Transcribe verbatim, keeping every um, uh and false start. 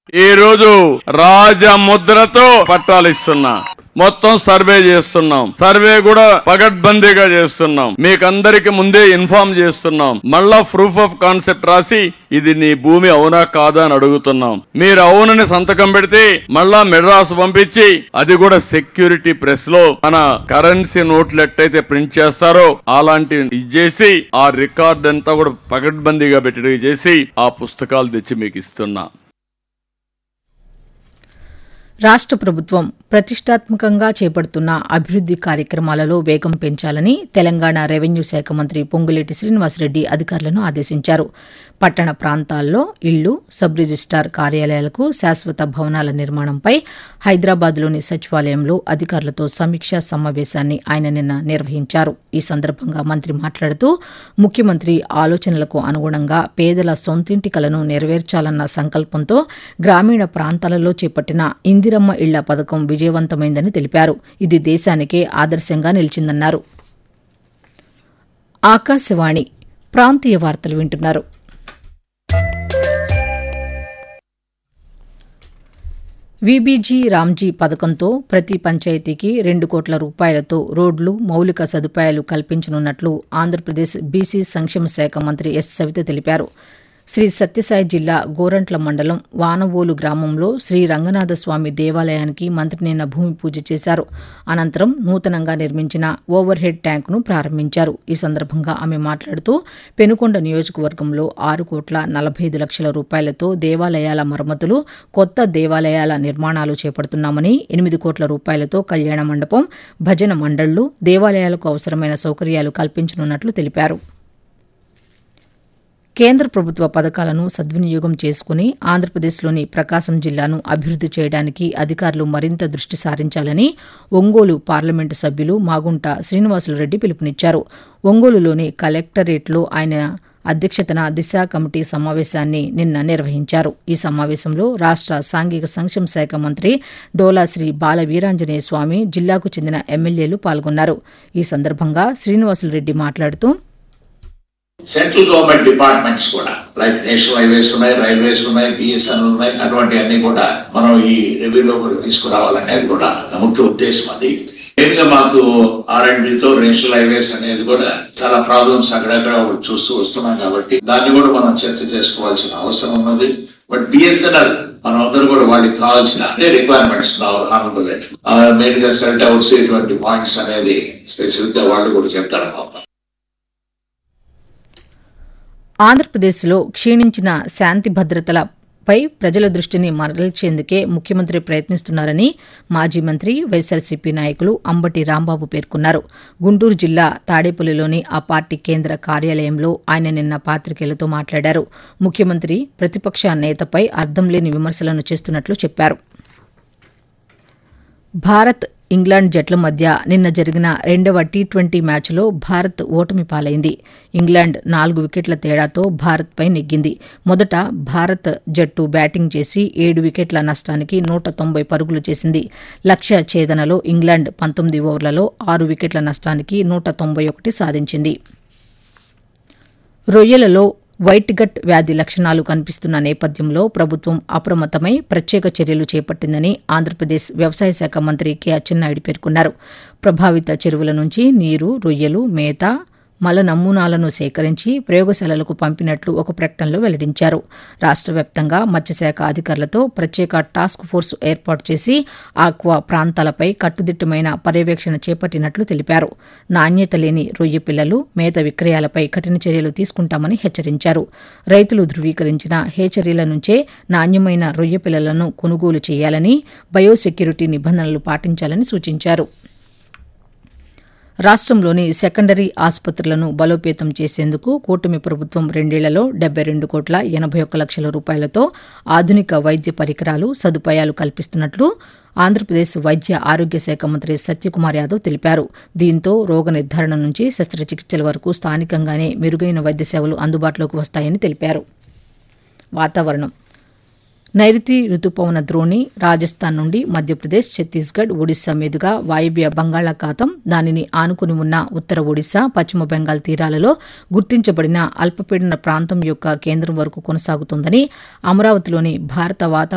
ఈ రోజు రాజముద్రతో పట్టాలు ఇస్తున్నా. మొత్తం సర్వే చేస్తున్నాం. సర్వే కూడా పగడ్బందీగా చేస్తున్నాం. మీకందరికి ముందే ఇన్ఫార్మ్ చేస్తున్నాం. మళ్ళా ప్రూఫ్ ఆఫ్ కాన్సెప్ట్ రాసి ఇది నీ భూమి అవునా కాదా అని అడుగుతున్నాం. మీరు అవునని సంతకం పెడితే మళ్ళా మెడ్రాస్ పంపించి అది కూడా సెక్యూరిటీ ప్రెస్ లో మన కరెన్సీ నోట్లు ఎట్టయితే ప్రింట్ చేస్తారో అలాంటి ఇది చేసి ఆ రికార్డ్ అంతా కూడా పగడ్బందీగా పెట్టి చేసి ఆ పుస్తకాలు తెచ్చి మీకు ఇస్తున్నా. రాష్ట్ర ప్రభుత్వం ప్రతిష్టాత్మకంగా చేపడుతున్న అభివృద్ది కార్యక్రమాలలో వేగం పెంచాలని తెలంగాణ రెవెన్యూ శాఖ మంత్రి పొంగులేటి శ్రీనివాసరెడ్డి అధికారులను ఆదేశించారు. పట్టణ ప్రాంతాల్లో ఇళ్లు, సబ్ రిజిస్టార్ కార్యాలయాలకు శాశ్వత భవనాల నిర్మాణంపై హైదరాబాద్లోని సచివాలయంలో అధికారులతో సమీక్షా సమావేశాన్ని ఆయన నిన్న నిర్వహించారు. ఈ సందర్భంగా మంత్రి మాట్లాడుతూ ముఖ్యమంత్రి ఆలోచనలకు అనుగుణంగా పేదల సొంతింటి కలను నెరవేర్చాలన్న సంకల్పంతో గ్రామీణ ప్రాంతాలలో చేపట్టిన ఇందిరమ్మ ఇళ్ల పథకం విజయవంతమైందని తెలిపారు. ఇది దేశానికే ఆదర్శంగా నిలిచిందన్నారు. ఆకాశవాణి ప్రాంతీయ వార్తలు వింటున్నారు. వీబీజీ రామ్జీ పథకంతో ప్రతి పంచాయతీకి రెండు కోట్ల రూపాయలతో రోడ్లు, మౌలిక సదుపాయాలు కల్పించనున్నట్లు ఆంధ్రప్రదేశ్ బీసీ సంక్షేమ శాఖ మంత్రి ఎస్ సవిత తెలిపారు. శ్రీ సత్యసాయి జిల్లా గోరంట్ల మండలం వానవోలు గ్రామంలో శ్రీ రంగనాథస్వామి దేవాలయానికి మంత్రి నిన్న భూమి పూజ చేశారు. అనంతరం నూతనంగా నిర్మించిన ఓవర్ హెడ్ ట్యాంకును ప్రారంభించారు. ఈ సందర్భంగా ఆమె మాట్లాడుతూ పెనుకొండ నియోజకవర్గంలో ఆరు కోట్ల నలభై ఐదు లక్షల రూపాయలతో దేవాలయాల మరమ్మతులు, కొత్త దేవాలయాల నిర్మాణాలు చేపడుతున్నామని, ఎనిమిది కోట్ల రూపాయలతో కళ్యాణ మండపం, భజన మండళ్లు, దేవాలయాలకు అవసరమైన సౌకర్యాలు కల్పించనున్నట్లు తెలిపారు. కేంద్ర ప్రభుత్వ పథకాలను సద్వినియోగం చేసుకుని ఆంధ్రప్రదేశ్లోని ప్రకాశం జిల్లాను అభివృద్ది చేయడానికి అధికారులు మరింత దృష్టి సారించాలని ఒంగోలు పార్లమెంటు సభ్యులు మాగుంట శ్రీనివాసులరెడ్డి పిలుపునిచ్చారు. ఒంగోలులోని కలెక్టరేట్లో ఆయన అధ్యక్షతన దిశ కమిటీ సమావేశాన్ని నిన్న నిర్వహించారు. ఈ సమావేశంలో రాష్ట సాంఘిక సంక్షేమ శాఖ మంత్రి డోలా శ్రీ బాల వీరాంజనేయ స్వామి, జిల్లాకు చెందిన ఎమ్మెల్యేలు పాల్గొన్నారు. ఈ సందర్భంగా శ్రీనివాసులరెడ్డి మాట్లాడుతూ సెంట్రల్ గవర్నమెంట్ డిపార్ట్మెంట్స్ కూడా లైక్ నేషనల్ హైవేస్ ఉన్నాయి, రైల్వేస్ ఉన్నాయి, బిఎస్ఎన్ ఉన్నాయి, అటువంటి అన్ని కూడా మనం ఈ రెవెన్యూ కూడా తీసుకురావాలనేది కూడా ముఖ్య ఉద్దేశం. అది మెయిన్గా మాకు ఆర్ అండ్ బితో నేషనల్ హైవేస్ అనేది కూడా చాలా ప్రాబ్లమ్స్ అక్కడక్కడ చూస్తూ వస్తున్నాం కాబట్టి దాన్ని కూడా మనం చర్చ చేసుకోవాల్సిన అవసరం ఉన్నది. బట్ బిఎస్ఎన్ఎల్ మనం అందరూ కూడా వాళ్ళకి కావాల్సిన రిక్వైర్మెంట్స్ మెయిన్ గా సెట్ అవుట్స్ ఇటువంటి పాయింట్స్ అనేది స్పెసిఫిక్ గా వాళ్ళు కూడా చెప్తారు. ఆంధ్రప్రదేశ్లో క్షీణించిన శాంతి భద్రతలపై ప్రజల దృష్టిని మరల్చేందుకే ముఖ్యమంత్రి ప్రయత్నిస్తున్నారని మాజీ మంత్రి వైఎస్సార్సీపీ నాయకులు అంబటి రాంబాబు పేర్కొన్నారు. గుంటూరు జిల్లా తాడేపల్లిలోని ఆ పార్టీ కేంద్ర కార్యాలయంలో ఆయన నిన్న పాతికేయులతో మాట్లాడారు. ముఖ్యమంత్రి ప్రతిపక్ష నేతపై అర్థం లేని విమర్శలను చేస్తున్నట్లు చెప్పారు. భారత్, ఇంగ్లాండ్ జట్ల మధ్య నిన్న జరిగిన రెండవ టీ ట్వంటీ మ్యాచ్లో భారత్ ఓటమి పాలైంది. ఇంగ్లాండ్ నాలుగు వికెట్ల తేడాతో భారత్పై నెగ్గింది. మొదట భారత్ జట్టు బ్యాటింగ్ చేసి ఏడు వికెట్ల నష్టానికి నూట తొంభై పరుగులు చేసింది. లక్ష్య ఛేదనలో ఇంగ్లాండ్ పంతొమ్మిది ఓవర్లలో ఆరు వికెట్ల నష్టానికి నూట తొంభై ఒకటి సాధించింది. రొయ్యలలో వైట్ గట్ వ్యాధి లక్షణాలు కనిపిస్తున్న నేపథ్యంలో ప్రభుత్వం అప్రమత్తమై ప్రత్యేక చర్యలు చేపట్టిందని ఆంధ్రప్రదేశ్ వ్యవసాయ శాఖ మంత్రి కె అచ్చెన్నాయుడు పేర్కొన్నారు. ప్రభావిత చెరువుల నుంచి నీరు, రొయ్యలు, మేత, మల నమూనాలను సేకరించి ప్రయోగశాలలకు పంపినట్లు ఒక ప్రకటనలో వెల్లడించారు. రాష్ట్ర వ్యాప్తంగా మత్స్యశాఖ అధికారులతో ప్రత్యేక టాస్క్ ఫోర్స్ ఏర్పాటు చేసి ఆక్వా ప్రాంతాలపై కట్టుదిట్టమైన పర్యవేక్షణ చేపట్టినట్లు తెలిపారు. నాణ్యత లేని రొయ్య పిల్లలు, మేత విక్రయాలపై కఠిన చర్యలు తీసుకుంటామని హెచ్చరించారు. రైతులు ధృవీకరించిన హేచరీల నుంచే నాణ్యమైన రొయ్య పిల్లలను కొనుగోలు చేయాలని, బయోసెక్యూరిటీ నిబంధనలు పాటించాలని సూచించారు. రాష్ట్రంలోని సెకండరీ ఆసుపత్రులను బలోపేతం చేసేందుకు కూటమి ప్రభుత్వం రెండేళ్లలో డెబ్బై రెండు కోట్ల ఎనభై ఒక్క లక్షల రూపాయలతో ఆధునిక వైద్య పరికరాలు, సదుపాయాలు కల్పిస్తున్నట్లు ఆంధ్రప్రదేశ్ వైద్య ఆరోగ్య శాఖ మంత్రి సత్యకుమార్ యాదవ్ తెలిపారు. దీంతో రోగ నిర్ధారణ నుంచి శస్త్రచికిత్సల వరకు స్థానికంగానే మెరుగైన వైద్య సేవలు అందుబాటులోకి వస్తాయని తెలిపారు. వాతావరణం. నైరుతి రుతుపవన ద్రోణి రాజస్థాన్ నుండి మధ్యప్రదేశ్, ఛత్తీస్గఢ్, ఒడిశా మీదుగా వాయువ్య బంగాళాఖాతం, దానిని ఆనుకుని ఉన్న ఉత్తర ఒడిశా, పశ్చిమ బెంగాల్ తీరాలలో గుర్తించబడిన అల్పపీడన ప్రాంతం యొక్క కేంద్రం వరకు కొనసాగుతోందని అమరావతిలోని భారత వాతావరణ